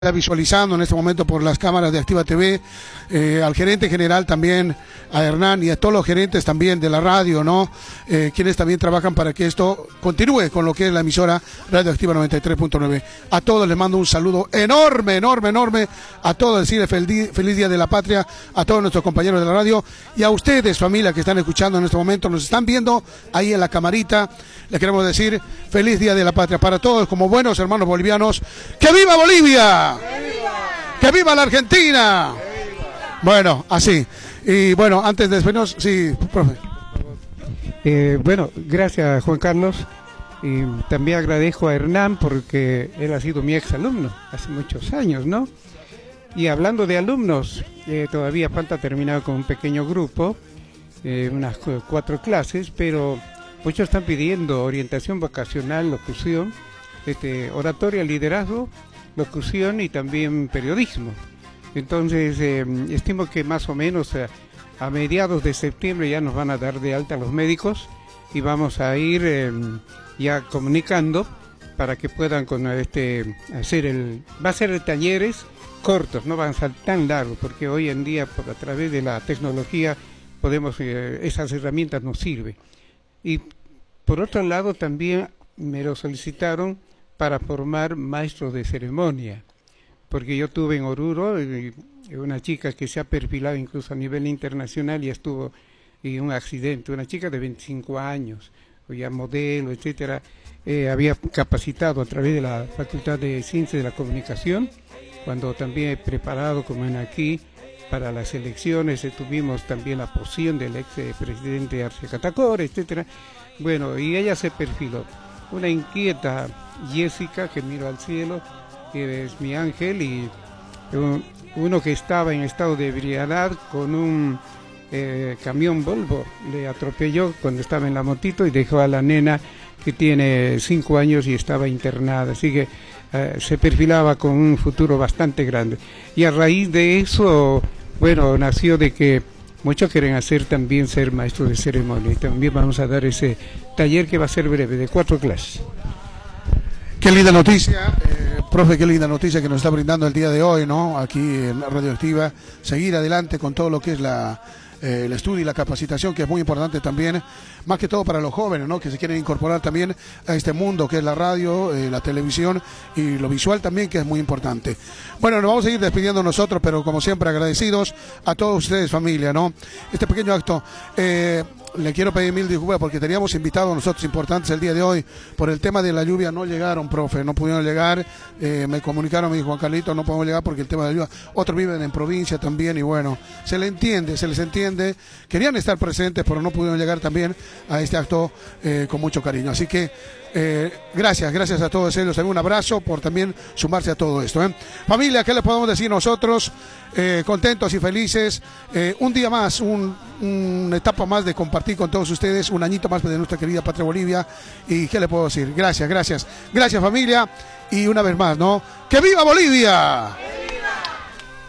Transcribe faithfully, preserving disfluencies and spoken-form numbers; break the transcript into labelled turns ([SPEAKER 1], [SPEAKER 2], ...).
[SPEAKER 1] Visualizando en este momento por las cámaras de Activa T V, eh, al gerente general también, a Hernán y a todos los gerentes también de la radio, ¿no? Eh, quienes también trabajan para que esto continúe con lo que es la emisora Radio Activa noventa y tres punto nueve. A todos les mando un saludo enorme, enorme, enorme, a todos decirles feliz, feliz Día de la Patria, a todos nuestros compañeros de la radio y a ustedes, familia, que están escuchando en este momento, nos están viendo ahí en la camarita, les queremos decir feliz Día de la Patria para todos, como buenos hermanos bolivianos. ¡Que viva Bolivia! ¡Que viva la Argentina! Bueno, así. Y bueno, antes de despedirnos, sí, profe.
[SPEAKER 2] Eh, bueno, gracias Juan Carlos. Y también agradezco a Hernán porque él ha sido mi exalumno hace muchos años, ¿no? Y hablando de alumnos, eh, todavía falta terminar con un pequeño grupo, eh, unas cuatro clases, pero muchos están pidiendo orientación vocacional, locución, este, oratoria, liderazgo, locución y también periodismo. Entonces eh, estimo que más o menos eh, a mediados de septiembre ya nos van a dar de alta los médicos y vamos a ir eh, ya comunicando para que puedan con este hacer el va a ser de talleres cortos, no van a ser tan largos, porque hoy en día por, a través de la tecnología podemos eh, esas herramientas nos sirven. Y por otro lado también me lo solicitaron para formar maestros de ceremonia, porque yo tuve en Oruro eh, una chica que se ha perfilado incluso a nivel internacional y estuvo en un accidente, una chica de veinticinco años, ya modelo, etcétera, eh, había capacitado a través de la Facultad de Ciencias de la Comunicación, cuando también he preparado, como en aquí, para las elecciones, eh, tuvimos también la posición del ex presidente Arce Catacora, etcétera. Bueno, y ella se perfiló. Una inquieta Jessica que miro al cielo, que es mi ángel, y uno que estaba en estado de ebriedad con un eh, camión Volvo, le atropelló cuando estaba en la motito y dejó a la nena que tiene cinco años y estaba internada, así que eh, se perfilaba con un futuro bastante grande. Y a raíz de eso, bueno, nació de que muchos quieren hacer también ser maestros de ceremonia y también vamos a dar ese taller que va a ser breve, de cuatro clases.
[SPEAKER 1] Qué linda noticia, eh, profe, qué linda noticia que nos está brindando el día de hoy, ¿no? Aquí en Radio Activa, seguir adelante con todo lo que es la, eh, el estudio y la capacitación, que es muy importante también, más que todo para los jóvenes, ¿no? Que se quieren incorporar también a este mundo que es la radio, eh, la televisión y lo visual también, que es muy importante. Bueno, nos vamos a ir despidiendo nosotros, pero como siempre agradecidos a todos ustedes, familia, ¿no? Este pequeño acto, eh, le quiero pedir mil disculpas porque teníamos invitados nosotros importantes el día de hoy. Por el tema de la lluvia no llegaron, profe, no pudieron llegar. Eh, me comunicaron, me dijo Juan Carlito, no podemos llegar porque el tema de la lluvia. Otros viven en provincia también y bueno, se les entiende, se les entiende. Querían estar presentes, pero no pudieron llegar también a este acto eh, con mucho cariño. Así que eh, gracias, gracias a todos ellos. Un abrazo por también sumarse a todo esto. ¿eh? Familia, ¿qué les podemos decir nosotros? Eh, contentos y felices. Eh, un día más, un, una etapa más de compartir con todos ustedes, un añito más de nuestra querida patria Bolivia. Y ¿qué le puedo decir? Gracias, gracias. Gracias, familia. Y una vez más, ¿no? ¡Que viva Bolivia!